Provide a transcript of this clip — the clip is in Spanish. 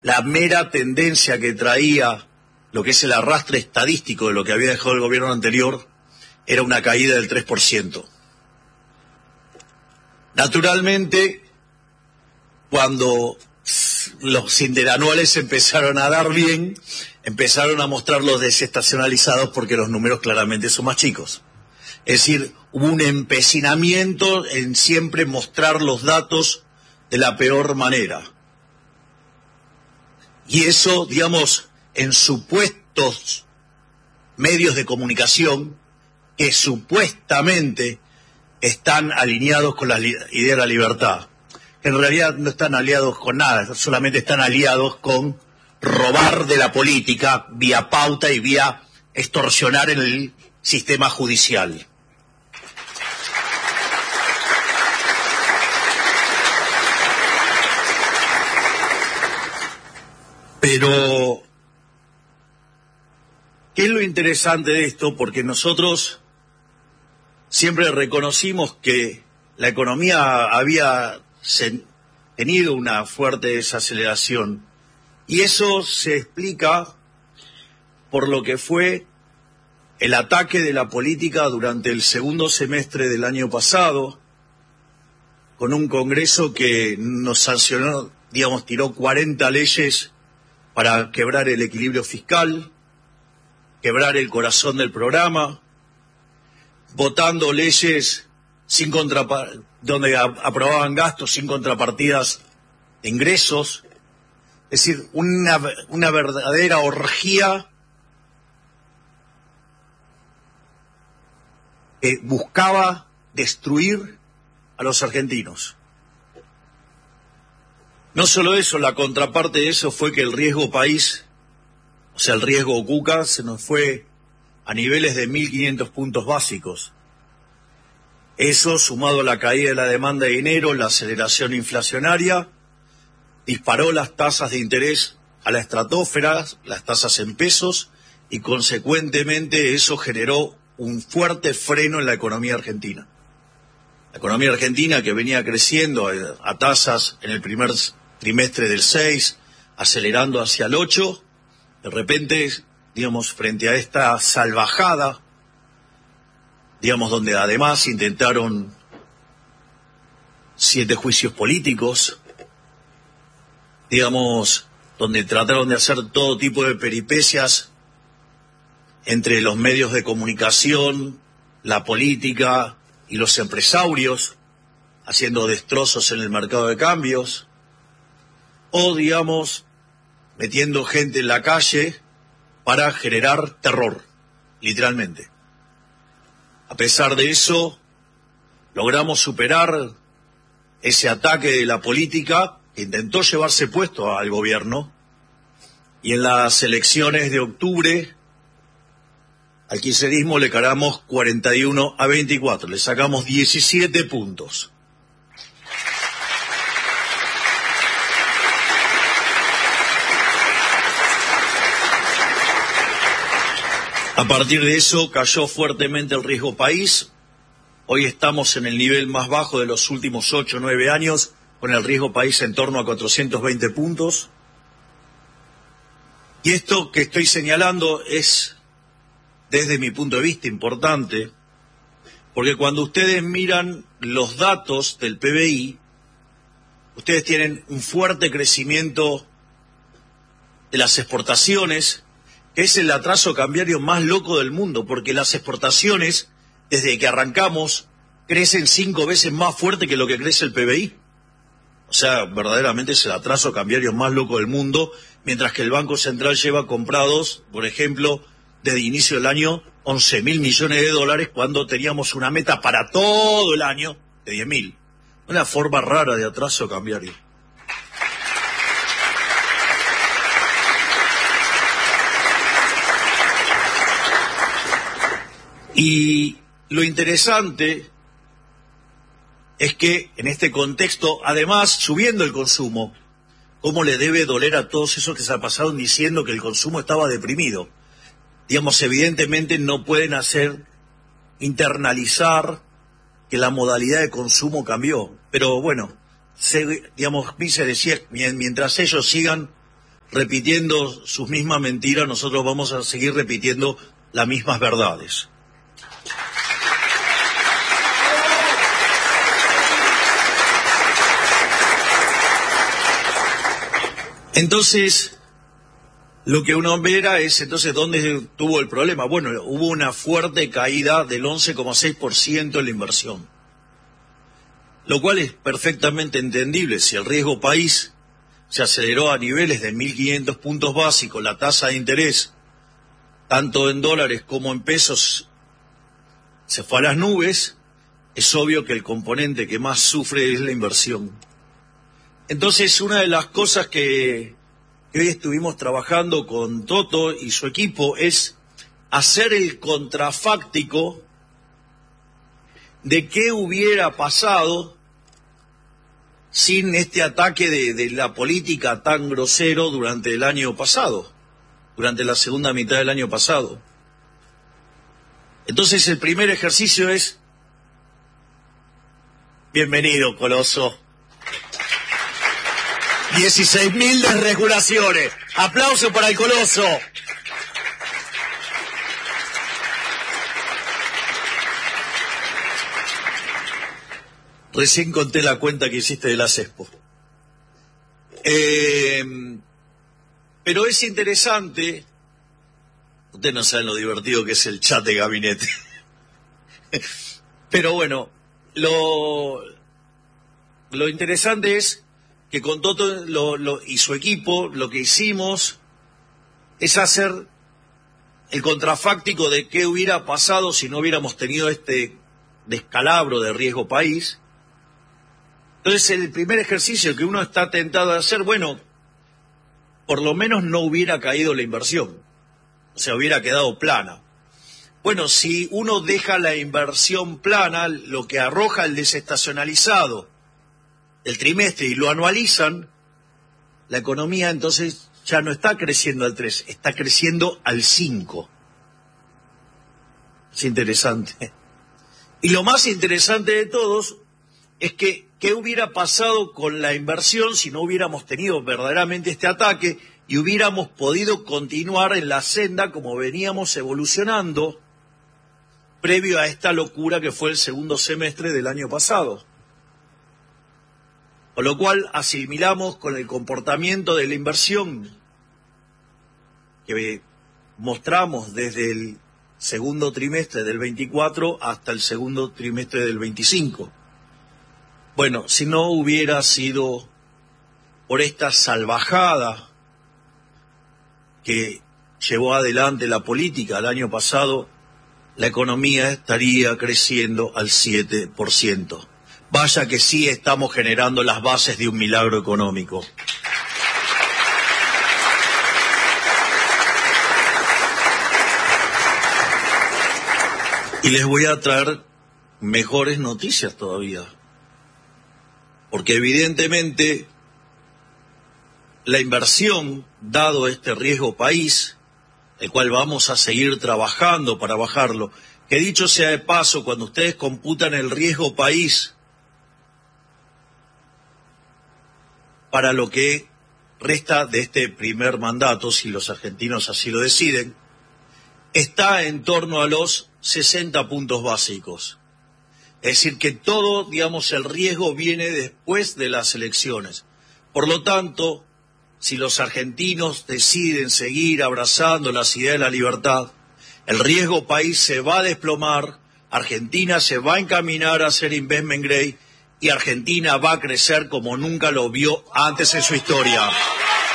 la mera tendencia que traía lo que es el arrastre estadístico de lo que había dejado el gobierno anterior era una caída del 3%. Naturalmente, cuando los interanuales empezaron a dar bien, empezaron a mostrar los desestacionalizados porque los números claramente son más chicos. Es decir, hubo un empecinamiento en siempre mostrar los datos de la peor manera. Y eso, digamos, en supuestos medios de comunicación que supuestamente están alineados con la idea de la libertad. En realidad no están aliados con nada, solamente están aliados con robar de la política vía pauta y vía extorsionar en el sistema judicial. Pero, ¿qué es lo interesante de esto? Porque nosotros siempre reconocimos que la economía había tenido una fuerte desaceleración y eso se explica por lo que fue el ataque de la política durante el segundo semestre del año pasado, con un Congreso que nos sancionó, digamos, tiró 40 leyes para quebrar el equilibrio fiscal, quebrar el corazón del programa, votando leyes sin donde aprobaban gastos sin contrapartidas de ingresos, es decir, una verdadera orgía que buscaba destruir a los argentinos. No solo eso, la contraparte de eso fue que el riesgo país, o sea, el riesgo Cuca, se nos fue a niveles de 1.500 puntos básicos. Eso, sumado a la caída de la demanda de dinero, la aceleración inflacionaria, disparó las tasas de interés a la estratosfera, las tasas en pesos, y consecuentemente eso generó un fuerte freno en la economía argentina. La economía argentina, que venía creciendo a tasas en el primer trimestre del 6, acelerando hacia el 8, de repente, digamos, frente a esta salvajada, digamos, donde además intentaron 7 juicios políticos, digamos, donde trataron de hacer todo tipo de peripecias entre los medios de comunicación, la política y los empresarios, haciendo destrozos en el mercado de cambios, o, digamos, metiendo gente en la calle para generar terror, literalmente. A pesar de eso, logramos superar ese ataque de la política que intentó llevarse puesto al gobierno, y en las elecciones de octubre al kirchnerismo le cargamos 41-24, le sacamos 17 puntos. A partir de eso cayó fuertemente el riesgo país. Hoy estamos en el nivel más bajo de los últimos 8 o 9 años, con el riesgo país en torno a 420 puntos. Y esto que estoy señalando es, desde mi punto de vista, importante, porque cuando ustedes miran los datos del PBI, ustedes tienen un fuerte crecimiento de las exportaciones, que es el atraso cambiario más loco del mundo, porque las exportaciones, desde que arrancamos, crecen 5 veces más fuerte que lo que crece el PBI. O sea, verdaderamente es el atraso cambiario más loco del mundo, mientras que el Banco Central lleva comprados, por ejemplo, desde inicio del año, 11.000 millones de dólares, cuando teníamos una meta para todo el año de 10.000. Una forma rara de atraso cambiario. Y lo interesante es que en este contexto, además, subiendo el consumo, ¿cómo le debe doler a todos esos que se pasaron diciendo que el consumo estaba deprimido? Digamos, evidentemente no pueden internalizar que la modalidad de consumo cambió. Pero bueno, digamos, Mises decía, mientras ellos sigan repitiendo sus mismas mentiras, nosotros vamos a seguir repitiendo las mismas verdades. Entonces, lo que uno verá es, entonces, ¿dónde tuvo el problema? Bueno, hubo una fuerte caída del 11,6% en la inversión, lo cual es perfectamente entendible. Si el riesgo país se aceleró a niveles de 1.500 puntos básicos, la tasa de interés, tanto en dólares como en pesos, se fue a las nubes, es obvio que el componente que más sufre es la inversión. Entonces, una de las cosas que hoy estuvimos trabajando con Toto y su equipo es hacer el contrafáctico de qué hubiera pasado sin este ataque de la política tan grosero durante el año pasado, durante la segunda mitad del año pasado. Entonces, el primer ejercicio es, bienvenido, Coloso. 16.000 desregulaciones. Aplauso para el Coloso. Recién conté la cuenta que hiciste de la CESPO. Pero es interesante, ustedes no saben lo divertido que es el chat de gabinete. Pero bueno, lo interesante es que con Toto y su equipo lo que hicimos es hacer el contrafáctico de qué hubiera pasado si no hubiéramos tenido este descalabro de riesgo país. Entonces, el primer ejercicio que uno está tentado a hacer, bueno, por lo menos no hubiera caído la inversión, o sea, hubiera quedado plana. Bueno, si uno deja la inversión plana, lo que arroja el desestacionalizado el trimestre y lo anualizan, la economía entonces ya no está creciendo al 3, está creciendo al 5. Es interesante. Y lo más interesante de todos es que qué hubiera pasado con la inversión si no hubiéramos tenido verdaderamente este ataque y hubiéramos podido continuar en la senda como veníamos evolucionando previo a esta locura que fue el segundo semestre del año pasado. Con lo cual asimilamos con el comportamiento de la inversión que mostramos desde el segundo trimestre del 24 hasta el segundo trimestre del 25. Bueno, si no hubiera sido por esta salvajada que llevó adelante la política el año pasado, la economía estaría creciendo al 7%. Vaya que sí estamos generando las bases de un milagro económico. Y les voy a traer mejores noticias todavía. Porque evidentemente la inversión, dado este riesgo país, el cual vamos a seguir trabajando para bajarlo, que dicho sea de paso, cuando ustedes computan el riesgo país para lo que resta de este primer mandato, si los argentinos así lo deciden, está en torno a los 60 puntos básicos. Es decir, que todo, digamos, el riesgo viene después de las elecciones. Por lo tanto, si los argentinos deciden seguir abrazando las ideas de la libertad, el riesgo país se va a desplomar, Argentina se va a encaminar a ser investment grade y Argentina va a crecer como nunca lo vio antes en su historia.